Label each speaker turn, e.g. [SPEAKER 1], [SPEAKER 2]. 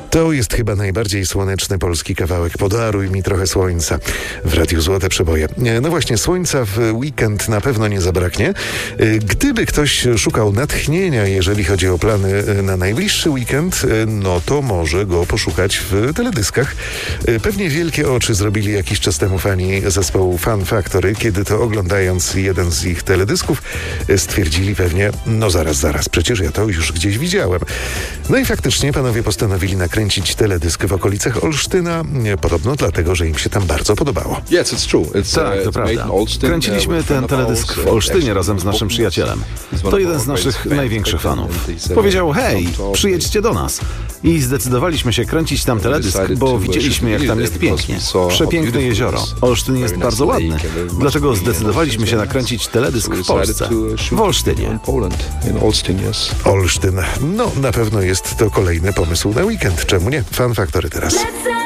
[SPEAKER 1] To jest chyba najbardziej słoneczny polski kawałek. Podaruj mi trochę słońca. W Radiu Złote Przeboje. No właśnie, słońca w weekend na pewno nie zabraknie. Gdyby ktoś szukał natchnienia, jeżeli chodzi o plany na najbliższy weekend, no to może go poszukać w teledyskach. Pewnie wielkie oczy zrobili jakiś czas temu fani zespołu Fun Factory, kiedy to oglądając jeden z ich teledysków stwierdzili pewnie, no zaraz, przecież ja to już gdzieś widziałem. No i faktycznie panowie postanowili nakręcić teledysk w okolicach Olsztyna, podobno dlatego, że im się tam bardzo podobało.
[SPEAKER 2] Tak, to prawda. Kręciliśmy ten teledysk w Olsztynie razem z naszym przyjacielem. To jeden z naszych największych fanów. Powiedział, hej, przyjedźcie do nas. I zdecydowaliśmy się kręcić tam teledysk, bo widzieliśmy, jak tam jest pięknie. Przepiękne jezioro. Olsztyn jest bardzo ładny. Dlatego zdecydowaliśmy się nakręcić teledysk w Polsce. W Olsztynie.
[SPEAKER 1] Olsztyn. No, na pewno jest to kolejny pomysł na weekend. Czemu nie? Fun Factory teraz.